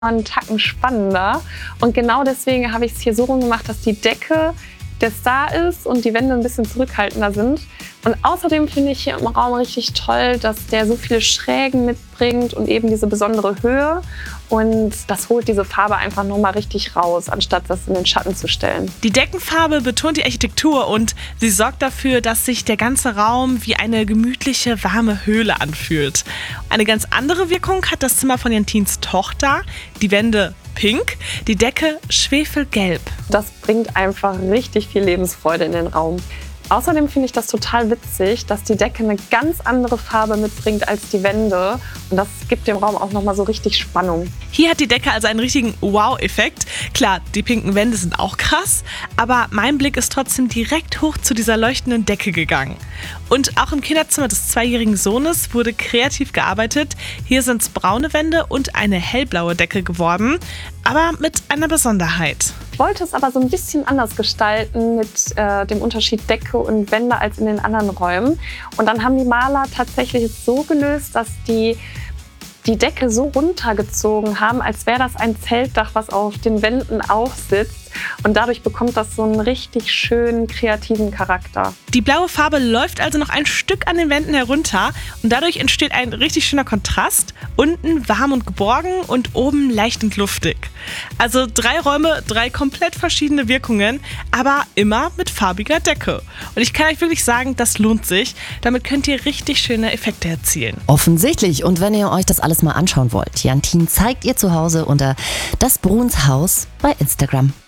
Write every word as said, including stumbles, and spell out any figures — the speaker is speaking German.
einen Tacken spannender. Und genau deswegen habe ich es hier so rum gemacht, dass die Decke der Star ist und die Wände ein bisschen zurückhaltender sind. Und außerdem finde ich hier im Raum richtig toll, dass der so viele Schrägen mitbringt und eben diese besondere Höhe. Und das holt diese Farbe einfach nochmal richtig raus, anstatt das in den Schatten zu stellen. Die Deckenfarbe betont die Architektur und sie sorgt dafür, dass sich der ganze Raum wie eine gemütliche, warme Höhle anfühlt. Eine ganz andere Wirkung hat das Zimmer von Jantins Tochter. Die Wände pink, die Decke schwefelgelb. Das bringt einfach richtig viel Lebensfreude in den Raum. Außerdem finde ich das total witzig, dass die Decke eine ganz andere Farbe mitbringt als die Wände. Und das gibt dem Raum auch nochmal so richtig Spannung. Hier hat die Decke also einen richtigen Wow-Effekt. Klar, die pinken Wände sind auch krass, aber mein Blick ist trotzdem direkt hoch zu dieser leuchtenden Decke gegangen. Und auch im Kinderzimmer des zweijährigen Sohnes wurde kreativ gearbeitet. Hier sind es braune Wände und eine hellblaue Decke geworden, aber mit einer Besonderheit. Ich wollte es aber so ein bisschen anders gestalten mit äh, dem Unterschied Decke und Wände als in den anderen Räumen. Und dann haben die Maler tatsächlich es so gelöst, dass die die Decke so runtergezogen haben, als wäre das ein Zeltdach, was auf den Wänden auch sitzt. Und dadurch bekommt das so einen richtig schönen, kreativen Charakter. Die blaue Farbe läuft also noch ein Stück an den Wänden herunter und dadurch entsteht ein richtig schöner Kontrast. Unten warm und geborgen und oben leicht und luftig. Also drei Räume, drei komplett verschiedene Wirkungen, aber immer mit farbiger Decke. Und ich kann euch wirklich sagen, das lohnt sich. Damit könnt ihr richtig schöne Effekte erzielen. Offensichtlich. Und wenn ihr euch das alles mal anschauen wollt, Jantin zeigt ihr zu Hause unter das Bruns Haus bei Instagram.